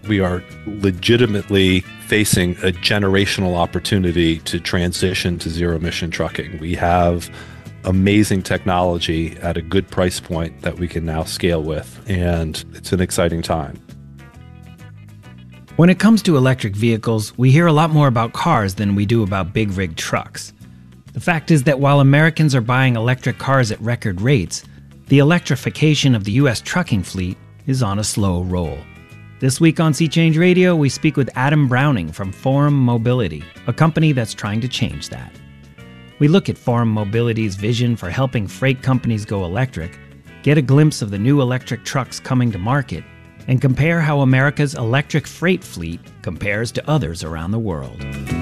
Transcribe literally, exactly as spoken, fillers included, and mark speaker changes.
Speaker 1: We are legitimately facing a generational opportunity to transition to zero-emission trucking. We have amazing technology at a good price point that we can now scale with, and it's an exciting time.
Speaker 2: When it comes to electric vehicles, we hear a lot more about cars than we do about big rig trucks. The fact is that while Americans are buying electric cars at record rates, the electrification of the U S trucking fleet is on a slow roll. This week on Sea Change Radio, we speak with Adam Browning from Forum Mobility, a company that's trying to change that. We look at Forum Mobility's vision for helping freight companies go electric, get a glimpse of the new electric trucks coming to market, and compare how America's electric freight fleet compares to others around the world.